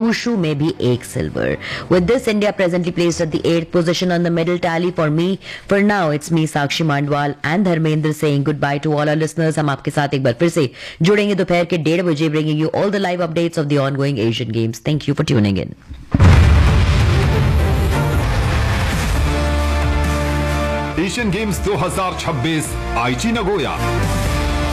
wushu में भी 1 silver. With this, India presently placed at the 8th position on the medal tally. For now, it's me, Sakshi Mandwal and Dharmendra saying goodbye to all our listeners. हम आपके साथ एक बार फिर से जुड़ेंगे दोपहर के 1:30 बजे, bringing you all the live updates of the ongoing Asian Games. Thank you for tuning in. Asian games 2026 आईची नगोया।